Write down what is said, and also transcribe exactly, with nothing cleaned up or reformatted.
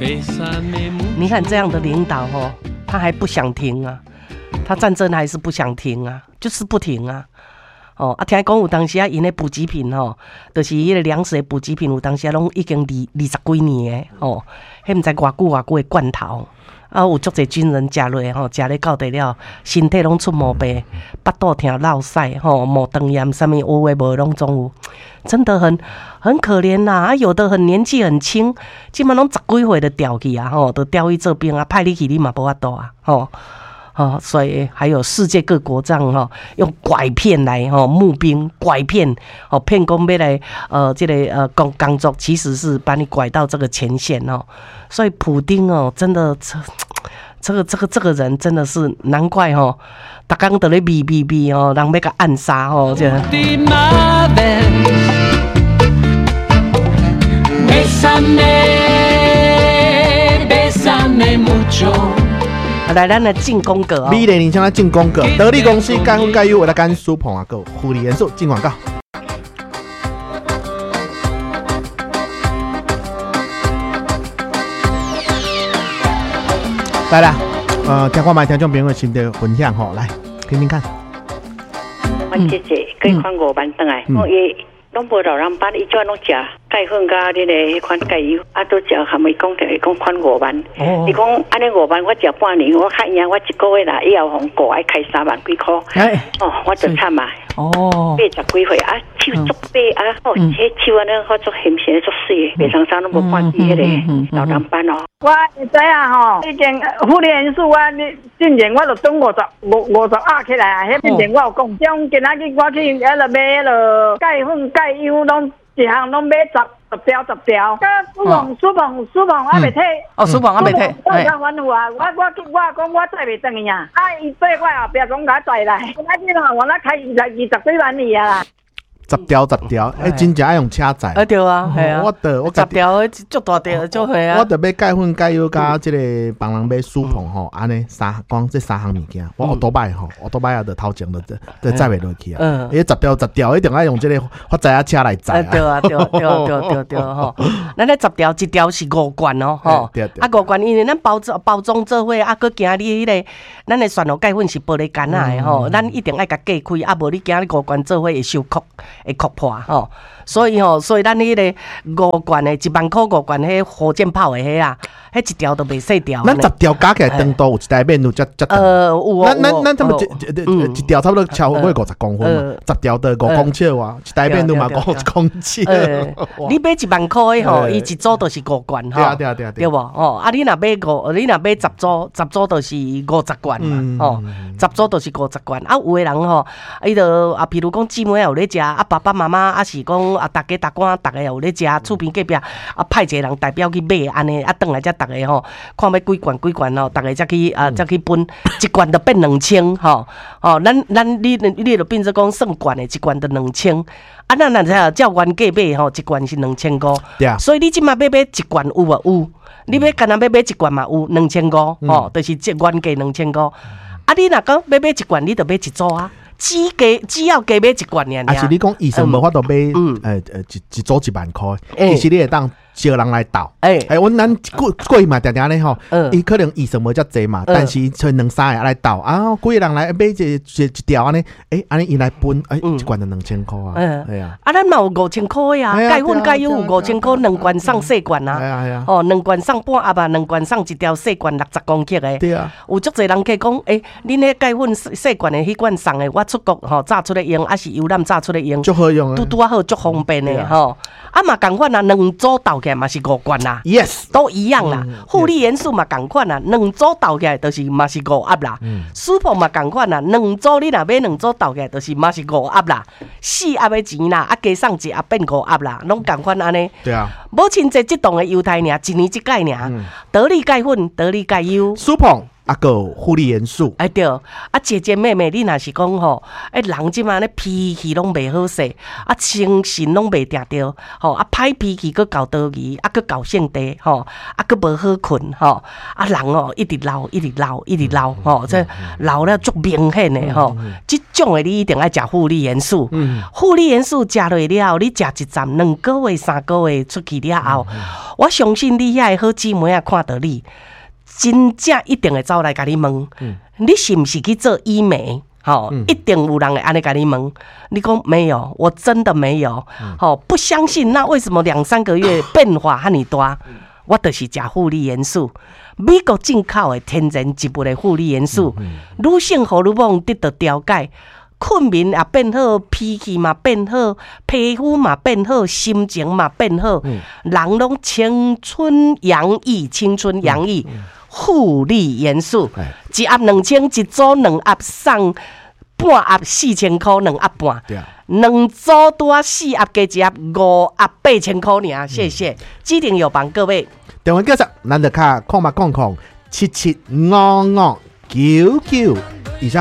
你看这样的领导哦，他还不想停啊，他战争还是不想停啊，就是不停啊。哦，啊，听讲有当时啊，因的补给品吼，就是迄个粮食的补给品，有当时啊，拢已经二二十几年诶，哦，迄毋知偌久偌久的罐头，啊，有足侪军人食落吼，食咧到底了，身体拢出毛病，腹肚疼、落屎吼，毛肠炎，啥物有诶无拢总有，真的很很可怜呐、啊。啊，有的很年纪很轻，基本拢十几岁就调去啊，吼，都调去这边啊，派你去你嘛无法度啊，吼。哦，所以还有世界各国这样哈、哦，用拐骗来哈、哦、募兵，拐骗哦骗讲要来呃这个呃工工作，其实是把你拐到这个前线哦。所以普丁哦，真的这这个这个这个人真的是难怪哦，大刚都咧逼逼逼哦，人要甲暗杀哦这。来，咱来进攻格哦！ 米雷，你将来进攻格，得力公司钙粉钙优为了干苏捧啊，够护理元素进广告。来啦，呃，听看卖听众朋友的新的分享吼，来听听看。 我姐姐跟款五万转来，我也拢无老人班，伊怎拢食钙粉甲你个迄款钙油，啊都食含伊讲着讲款五万。伊讲安尼五万，我食半年，我看样我一个月啦，以后红过爱开三万几箍。哦，我就惨嘛。哦，八十几岁啊，手足白啊，哦，迄手安尼好做显显做水，袂常常都无看见迄个老人班哦。 我会知啊吼，已经护理元素啊，你之前我就转五十五五十压起来啊，迄之前我有讲，种今仔日我去迄落买迄落钙粉钙油，拢一项拢买十十条十条。甲苏鹏苏鹏苏鹏还袂退， 哦，苏鹏还袂退， 我讲阮有啊，我我我讲我载袂转去啊，啊伊对我后壁讲甲载来，今仔日吼我那开二十二十几万里啊啦。 十条十条，哎，真正爱用车载。 啊对啊，系啊。 我得我十条，足大条，足系啊。 我得买钙粉、钙油加即个帮人买苏捧吼，安尼三光这三项物件，我奥多摆吼，奥多摆啊，就头前就就载袂落去啊。嗯。伊十条十条，一定爱用即个发财啊车来载啊。 对啊，对对对对对吼。咱咧十条一条是五罐哦，吼。啊五罐，因为咱包装包装做伙，啊，佮惊你迄个，咱的选落钙粉是玻璃干啊的吼，咱一定爱甲隔开，啊，无你惊你五罐做伙会收壳。会磕破吼，所以吼，所以咱迄个五罐的一万块五罐，迄火箭炮的迄啊，迄一条都袂细条。 咱十条加起来长度有一台面有只只长。呃，有咱咱咱差不多一一条差不多超过五十公分嘛，十条的五公尺啊，一台面都嘛五公尺。 你买一万块的吼，伊一组就是五罐吼。 对啊对啊对啊。 对无？哦，啊，你若买五，你若买十组，十组就是五十罐嘛，吼，十组就是五十罐。啊，有的人吼，伊就啊，譬如讲姊妹有咧食，啊，爸爸妈妈啊是讲啊，大家大官大家有咧食，厝边隔壁啊派一个人代表去买，安尼啊，转来才大家吼，看要几罐几罐吼，大家才去啊，才去分一罐就变两千吼，哦，咱咱你你就变做讲算罐的，一罐就两千，啊，咱若才照原价买吼，一罐是两千五，所以你即马要买一罐有无有？你要干那要买一罐嘛有两千五，吼，就是即原价两千五，啊，你若讲要买一罐，你就买一组啊。只加只要加买一罐尔， 还是你讲医生无法度买，呃呃一一组一万块，其实你会当招人来斗。哎，哎，阮咱过过去嘛，定定咧吼，伊可能医生无遮济嘛，但是剩两三个来斗啊，几个人来买一一一条安尼，哎，安尼伊来分，哎，一罐就两千块啊，哎呀， 啊，咱嘛有五千块呀，钙粉钙油有五千块，两罐送细罐啊， 哎呀哎呀， 哦，两罐送半盒啊，两罐送一条细罐六十公克的， 对啊， 有足侪人去讲，哎，恁迄钙粉细罐的迄罐送的，我出国吼炸出来用，还是油染炸出来用， 足好用啊， 拄拄啊好，足方便的吼，啊嘛共款啊，两组倒起来嘛是五罐啦 ，yes， 都一样啦，护理元素嘛共款啦，两组倒起来就是嘛是五盒啦，舒服嘛共款啦，两组你若买两组倒起来就是嘛是五盒啦，四盒的钱啦，啊加送一盒变五盒啦，拢共款安尼， 对啊， 无亲这这档的犹太尔，一年一届尔，得力钙粉，得力钙油， 舒捧。 啊个护理元素， 哎对，啊姐姐妹妹，你若是讲吼，哎人即马咧脾气拢袂好势，啊精神拢袂定着，吼啊歹脾气佫搞多疑，啊佫搞性地，吼啊佫无好困，吼啊人哦一直老一直老一直老，吼这老了足明显的吼，即种的你一定爱食护理元素，护理元素食落了，你食一站两个月三个月出去了后，我相信你遐好姊妹啊看到你。真正一定会走来甲你问，嗯、你是不是去做医美？好、哦，嗯、一定有人会安尼甲你问。你讲没有，我真的没有。好、嗯哦，不相信，那为什么两三个月变化遐尼大？我就是食护理元素，美国进口的天然植物的护理元素，嗯嗯、女性荷尔蒙得到调解。困眠也变好，脾气嘛变好，皮肤嘛变好，心情嘛变好，嗯、人拢青春洋溢，青春洋溢。护理元素，嗯、一盒两千，一组两盒送半盒四千块，两盒半，两组拄啊四盒加一盒五盒八千块尔，谢谢，嗯、指定有帮各位。 电话叫做咱就卡空嘛空空七七五五九九以上。